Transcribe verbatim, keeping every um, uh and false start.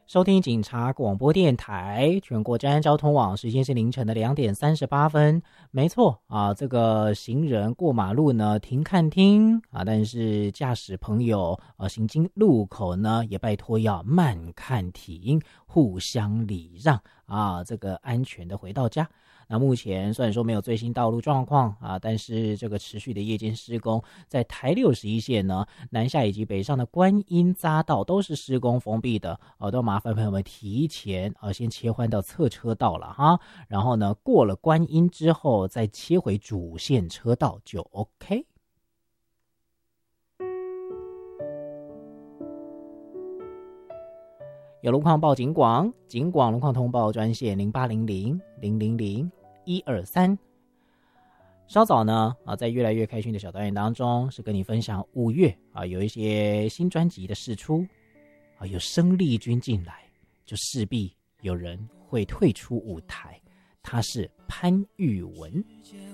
收听警察广播电台全国治安交通网，时间是凌晨的两点三十八分。没错啊，这个行人过马路呢停看听啊，但是驾驶朋友啊行经路口呢也拜托要慢看停，互相礼让啊，这个安全的回到家。那目前虽然说没有最新道路状况啊，但是这个持续的夜间施工，在台六十一线呢，南下以及北上的观音匝道都是施工封闭的，哦、啊，都麻烦朋友们提前啊先切换到侧车道了哈，然后呢过了观音之后再切回主线车道就 OK。有路况报警广，警广路况通报专线零八零零零零零一二三。稍早呢啊，在越来越开心的小单元当中，是跟你分享五月啊有一些新专辑的释出啊，有生力军进来，就势必有人会退出舞台。他是潘裕文。